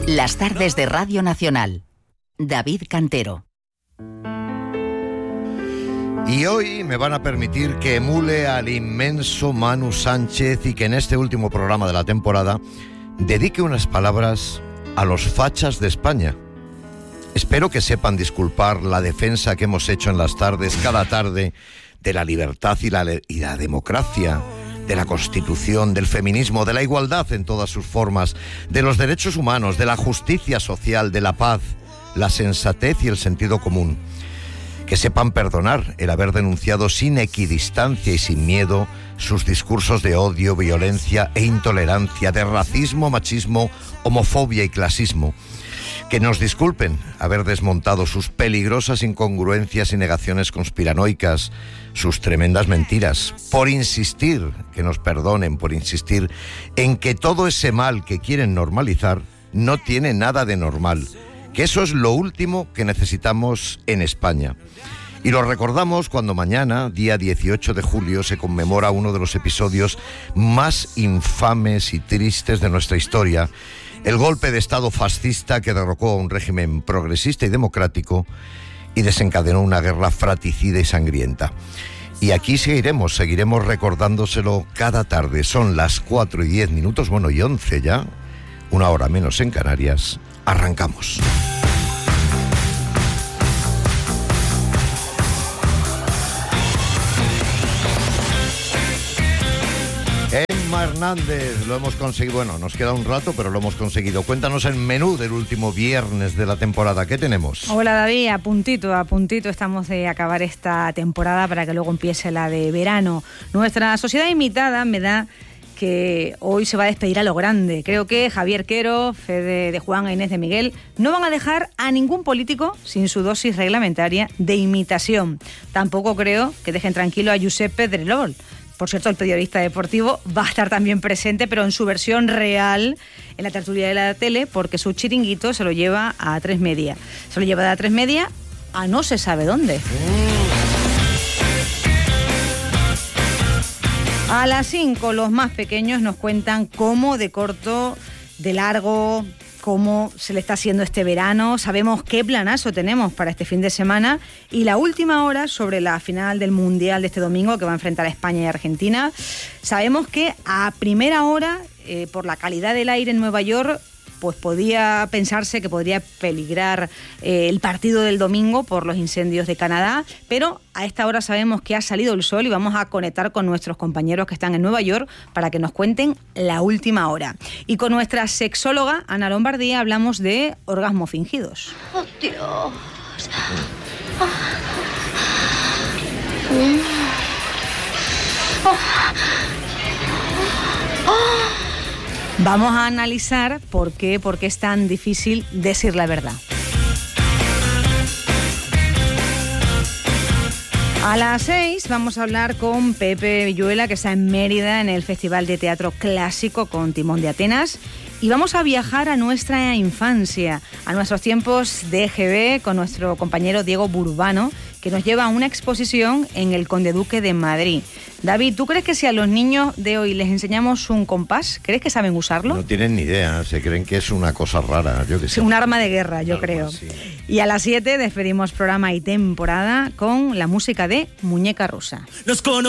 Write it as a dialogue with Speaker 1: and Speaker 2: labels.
Speaker 1: Las tardes de Radio Nacional. David Cantero.
Speaker 2: Y hoy me van a permitir que emule al inmenso Manu Sánchez y que en este último programa de la temporada dedique unas palabras a los fachas de España. Espero que sepan disculpar la defensa que hemos hecho en las tardes, cada tarde, de la libertad y la democracia, de la Constitución, del feminismo, de la igualdad en todas sus formas, de los derechos humanos, de la justicia social, de la paz, la sensatez y el sentido común. Que sepan perdonar el haber denunciado sin equidistancia y sin miedo sus discursos de odio, violencia e intolerancia, de racismo, machismo, homofobia y clasismo. Que nos disculpen haber desmontado sus peligrosas incongruencias y negaciones conspiranoicas, sus tremendas mentiras, por insistir, que nos perdonen por insistir en que todo ese mal que quieren normalizar no tiene nada de normal, que eso es lo último que necesitamos en España. Y lo recordamos cuando mañana, día 18 de julio, se conmemora uno de los episodios más infames y tristes de nuestra historia, el golpe de Estado fascista que derrocó a un régimen progresista y democrático y desencadenó una guerra fratricida y sangrienta. Y aquí seguiremos recordándoselo cada tarde. Son las 4:10, bueno, y 11 ya, una hora menos en Canarias. Arrancamos. Emma Hernández, lo hemos conseguido. Bueno, nos queda un rato, pero lo hemos conseguido. Cuéntanos el menú del último viernes de la temporada. ¿Qué tenemos?
Speaker 3: Hola David, a puntito estamos de acabar esta temporada para que luego empiece la de verano. Nuestra sociedad invitada me da que hoy se va a despedir a lo grande. Creo que Javier Quero, Fede de Juan e Inés de Miguel no van a dejar a ningún político sin su dosis reglamentaria de imitación. Tampoco creo que dejen tranquilo a Josep Pedrerol. Por cierto, el periodista deportivo va a estar también presente, pero en su versión real, en la tertulia de la tele, porque su chiringuito se lo lleva a A3 Media. Se lo lleva de A3 Media a no se sabe dónde. A las 5, los más pequeños nos cuentan cómo de corto, de largo, cómo se le está haciendo este verano. Sabemos qué planazo tenemos para este fin de semana. Y la última hora sobre la final del Mundial de este domingo, que va a enfrentar a España y Argentina. Sabemos que a primera hora, por la calidad del aire en Nueva York, pues podía pensarse que podría peligrar el partido del domingo por los incendios de Canadá, pero a esta hora sabemos que ha salido el sol y vamos a conectar con nuestros compañeros que están en Nueva York para que nos cuenten la última hora. Y con nuestra sexóloga, Ana Lombardía, hablamos de orgasmos fingidos.
Speaker 4: ¡Oh, Dios!
Speaker 3: Vamos a analizar por qué es tan difícil decir la verdad. A las 6 vamos a hablar con Pepe Villuela, que está en Mérida en el Festival de Teatro Clásico con Timón de Atenas. Y vamos a viajar a nuestra infancia, a nuestros tiempos de EGB, con nuestro compañero Diego Burbano, que nos lleva a una exposición en el Conde Duque de Madrid. David, ¿tú crees que si a los niños de hoy les enseñamos un compás, crees que saben usarlo?
Speaker 2: No tienen ni idea, se creen que es una cosa rara, yo que sé.
Speaker 3: Un arma de guerra, yo creo. Sí. Y a las 7 despedimos programa y temporada con la música de Muñeca Rusa.